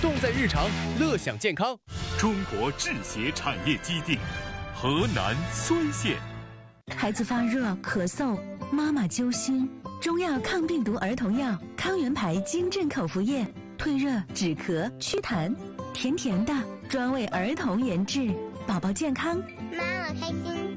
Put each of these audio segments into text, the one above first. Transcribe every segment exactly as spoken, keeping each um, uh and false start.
动在日常，乐享健康。 中国制鞋产业基地，河南睢县。 孩子发热、咳嗽，妈妈揪心，中药抗病毒儿童药康源牌金镇口服液，退热、止咳、祛痰，甜甜的，专为儿童研制，宝宝健康， 妈妈开心。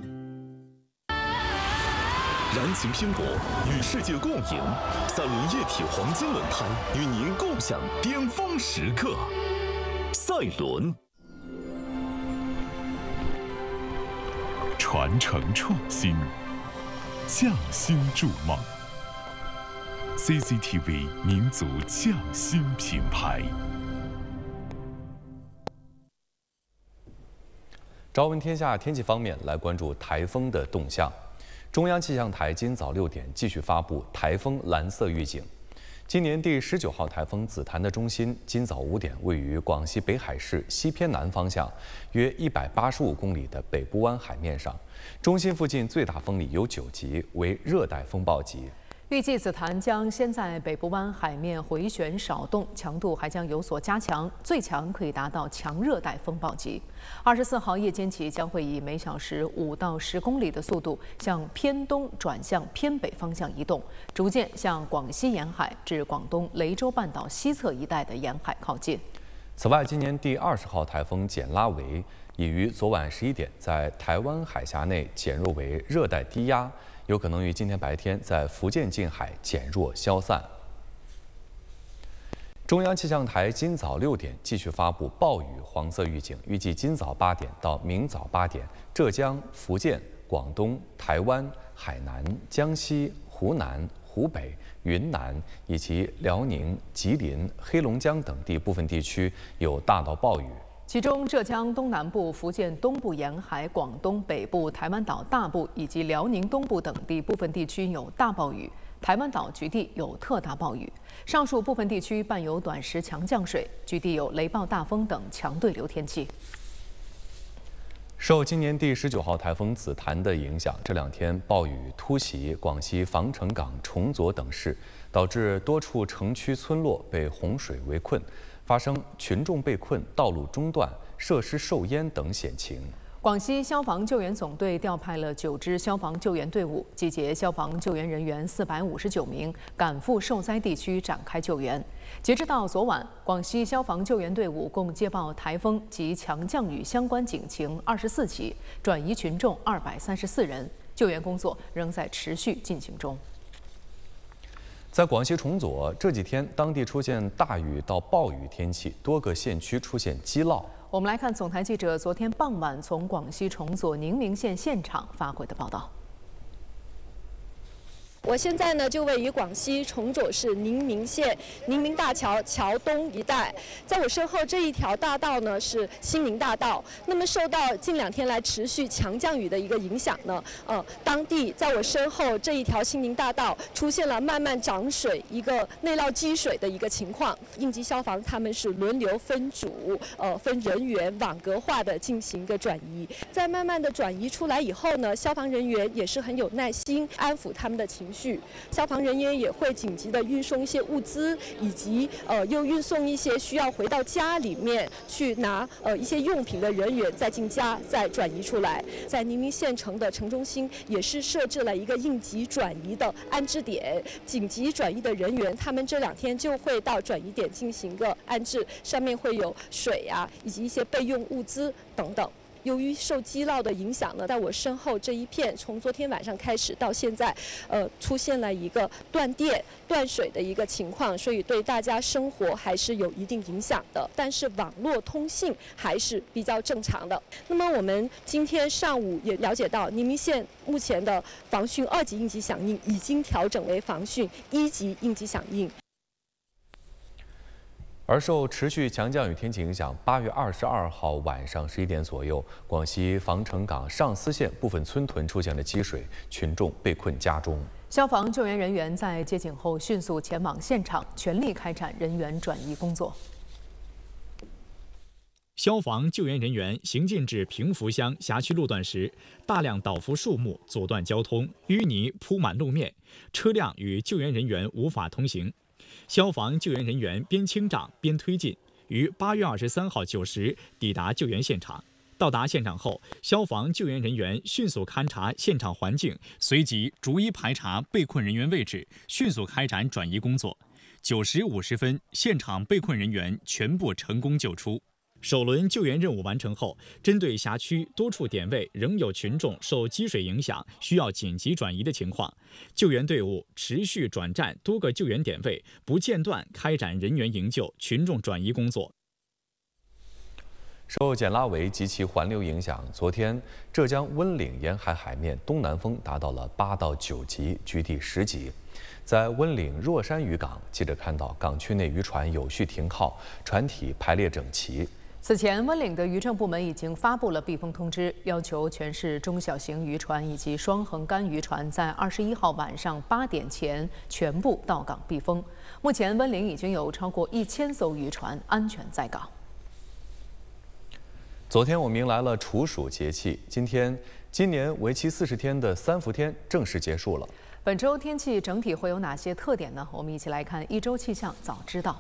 燃情拼搏，与世界共赢。赛伦液体黄金轮胎与您共享巅峰时刻。赛伦。 传承创新，匠心筑梦。C C T V 民族匠心品牌。 朝闻天下天气方面，来关注台风的动向。中央气象台今早六点继续发布台风蓝色预警。今年第十九号台风紫檀的中心今早五点位于广西北海市西偏南方向，约一百八十五公里的北部湾海面上。中心附近最大风力有九级，为热带风暴级。 预计紫檀将先在北部湾海面回旋少动，强度还将有所加强，最强可以达到强热带风暴级。二十四号夜间起将会以每小时五到十公里的速度向偏东转向偏北方向移动，逐渐向广西沿海至广东雷州半岛西侧一带的沿海靠近。 此外，今年第二十号台风简拉维已于昨晚十一点在台湾海峡内减弱为热带低压。有可能于今天白天在福建近海减弱消散。中央气象台今早六点继续发布暴雨黄色预警，预计今早八点到明早八点，浙江、福建、广东、台湾、海南、江西、湖南、湖北、云南以及辽宁、吉林、黑龙江等地部分地区有大到暴雨。 其中，浙江东南部、福建东部沿海、广东北部、台湾岛大部以及辽宁东部等地部分地区有大暴雨，台湾岛局地有特大暴雨。上述部分地区伴有短时强降水，局地有雷暴大风等强对流天气。 受今年第十九号台风紫檀的影响，这两天暴雨突袭广西防城港、崇左等市，导致多处城区村落被洪水围困。发生群众被困、道路中断、设施受淹等险情。 广西消防救援总队调派了九支消防救援队伍，集结消防救援人员四百五十九名，赶赴受灾地区展开救援。截至到昨晚，广西消防救援队伍共接报台风及强降雨相关警情二十四起，转移群众二百三十四人，救援工作仍在持续进行中。 在广西崇左这几天，当地出现大雨到暴雨天气，多个县区出现积涝。 我们来看总台记者昨天傍晚从广西崇左宁明县现场发回的报道。 我现在呢就位于广西崇左市宁明县宁明大桥桥东一带，在我身后这一条大道呢是新宁大道。那么受到近两天来持续强降雨的一个影响呢，呃，当地在我身后这一条新宁大道出现了慢慢涨水、一个内涝积水的一个情况。应急消防他们是轮流分组，呃，分人员网格化的进行一个转移。在慢慢的转移出来以后呢，消防人员也是很有耐心，安抚他们的情绪。消防人员也会紧急的运送一些物资，以及呃又运送一些需要回到家里面去拿呃一些用品的人员再进家再转移出来。在宁明县城的城中心也是设置了一个应急转移的安置点，紧急转移的人员他们这两天就会到转移点进行一个安置，上面会有水啊以及一些备用物资等等。由于受积涝的影响呢，在我身后这一片，从昨天晚上开始到现在，呃，出现了一个断电、断水的一个情况，所以对大家生活还是有一定影响的。但是网络通信还是比较正常的。那么我们今天上午也了解到，宁明县目前的防汛二级应急响应已经调整为防汛一级应急响应。 而受持续强降雨天气影响，八月二十二号晚上十一点左右，广西防城港上思县部分村屯出现了积水，群众被困家中。 消防救援人员在接警后迅速前往现场，全力开展人员转移工作。 消防救援人员行进至平福乡辖区路段时，大量倒伏树木阻断交通，淤泥铺满路面，车辆与救援人员无法通行。消防救援人员边清障边推进， 于八月二十三号九时抵达救援现场。到达现场后，消防救援人员迅速勘察现场环境，随即逐一排查被困人员位置，迅速开展转移工作。九时五十分，现场被困人员全部成功救出。首轮救援任务完成后，针对辖区多处点位仍有群众受积水影响，需要紧急转移的情况，救援队伍持续转战多个救援点位，不间断开展人员营救、群众转移工作。 受简拉维及其环流影响，昨天浙江温岭沿海海面东南风达到了八到九级，局地十级。在温岭若山渔港，记者看到港区内渔船有序停靠，船体排列整齐。 此前，温岭的渔政部门已经发布了避风通知，要求全市中小型渔船以及双横杆渔船在二十一号晚上八点前全部到港避风。目前，温岭已经有超过一千艘渔船安全在港。 昨天我们迎来了处暑节气，今天今年为期四十天的三伏天正式结束了。 本周天气整体会有哪些特点呢？我们一起来看一周气象早知道。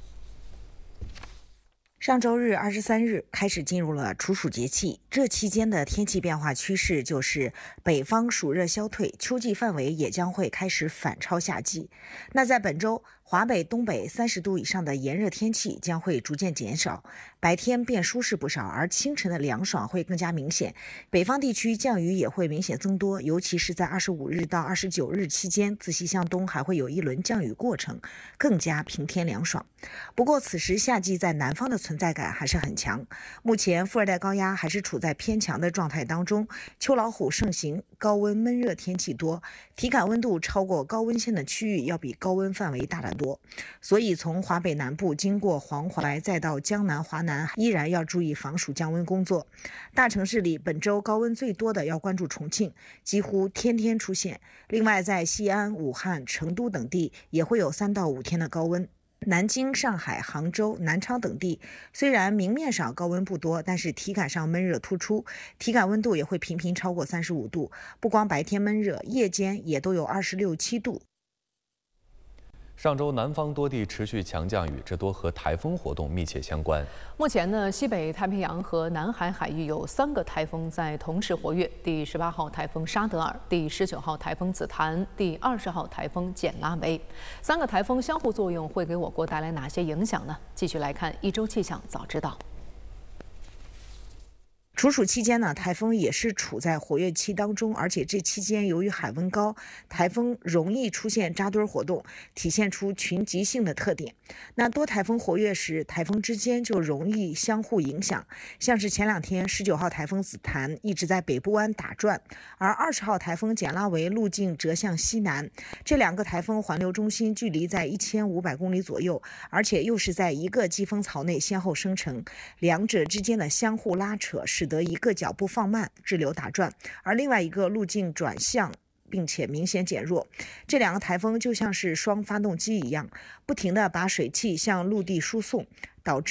上周日二十三日开始进入了处暑节气，这期间的天气变化趋势就是北方暑热消退，秋季范围也将会开始反超夏季。那在本周，华北、东北三十度以上的炎热天气将会逐渐减少，白天变舒适不少，而清晨的凉爽会更加明显。北方地区降雨也会明显增多，尤其是在二十五日到二十九日期间，自西向东还会有一轮降雨过程，更加平天凉爽。不过，此时夏季在南方的存在感还是很强。目前副热带高压还是处在偏强的状态当中，秋老虎盛行，高温闷热天气多，体感温度超过高温线的区域要比高温范围大得多。所以从华北南部经过黄淮再到江南、华南，依然要注意防暑降温工作。大城市里本周高温最多的要关注重庆，几乎天天出现。另外在西安、武汉、成都等地也会有三到五天的高温。南京、上海、杭州、南昌等地虽然明面上高温不多，但是体感上闷热突出，体感温度也会频频超过三十五度，不光白天闷热，夜间也都有二十六七度。 上周南方多地持续强降雨，这多和台风活动密切相关。 目前呢，西北太平洋和南海海域有三个台风在同时活跃：第十八号台风沙德尔、第十九号台风紫檀、第二十号台风简拉维。三个台风相互作用会给我国带来哪些影响呢？继续来看一周气象早知道。 处暑期间呢，台风也是处在活跃期当中，而且这期间由于海温高，台风容易出现扎堆活动，体现出群集性的特点。那多台风活跃时，台风之间就容易相互影响，像是前两天十九号台风紫檀一直在北部湾打转，而二十号台风简拉维路径折向西南，这两个台风环流中心距离在一千五百公里左右，而且又是在一个季风槽内先后生成，两者之间的相互拉扯使得一个脚步放慢，滞留打转，而另外一个路径转向并且明显减弱。这两个台风就像是双发动机一样，不停地把水汽向陆地输送，导致